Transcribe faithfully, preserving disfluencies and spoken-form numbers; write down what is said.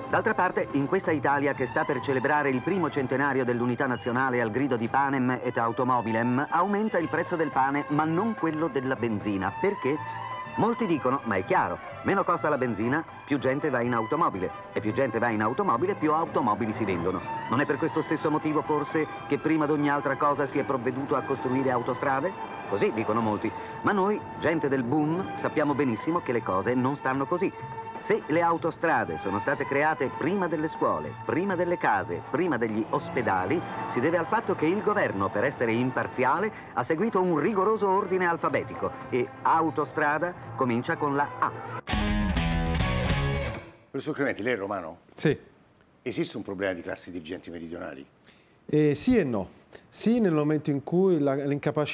D'altra parte, in questa Italia che sta per celebrare il primo centenario dell'unità nazionale al grido di Panem et Automobilem, aumenta il prezzo del pane, ma non quello della benzina. Perché? Molti dicono, ma è chiaro, meno costa la benzina, più gente va in automobile. E più gente va in automobile, più automobili si vendono. Non è per questo stesso motivo, forse, che prima di ogni altra cosa si è provveduto a costruire autostrade? Così dicono molti. Ma noi, gente del boom, sappiamo benissimo che le cose non stanno così. Se le autostrade sono state create prima delle scuole, prima delle case, prima degli ospedali, si deve al fatto che il governo, per essere imparziale, ha seguito un rigoroso ordine alfabetico e autostrada comincia con la A. Professor Clementi, lei è romano? Sì. Esiste un problema di classi dirigenti meridionali? Eh, sì e no. Sì, nel momento in cui la- l'incapacità